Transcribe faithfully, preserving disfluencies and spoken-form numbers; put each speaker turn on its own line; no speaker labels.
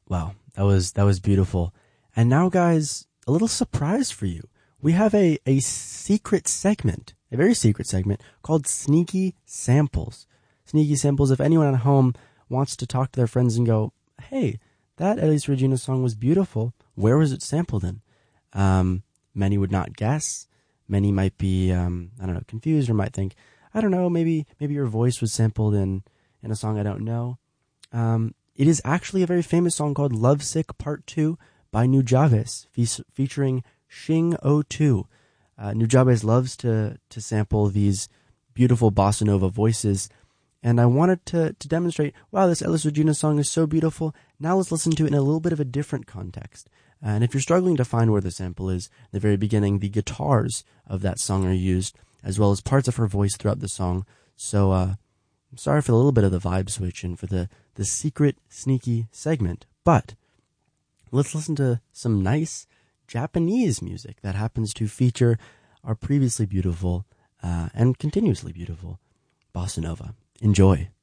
Wow, that was that was beautiful. And now, guys, a little surprise for you. We have a, a secret segment, a very secret segment called Sneaky Samples. Sneaky Samples, if anyone at home wants to talk to their friends and go, hey, that Elis Regina song was beautiful, where was it sampled in? Um, many would not guess. Many might be, um, I don't know, confused or might think, I don't know, maybe maybe your voice was sampled in, in a song I don't know. Um, it is actually a very famous song called Lovesick Part two by Nujabes, fe- featuring Shing oh two. Uh, Nujabes loves to, to sample these beautiful bossa nova voices, and I wanted to, to demonstrate, wow, this Elis Regina song is so beautiful. Now let's listen to it in a little bit of a different context. Uh, and if you're struggling to find where the sample is, in the very beginning, the guitars of that song are used, as well as parts of her voice throughout the song. So uh, I'm sorry for a little bit of the vibe switch and for the, the secret, sneaky segment. But let's listen to some nice Japanese music that happens to feature our previously beautiful uh, and continuously beautiful bossa nova. Enjoy.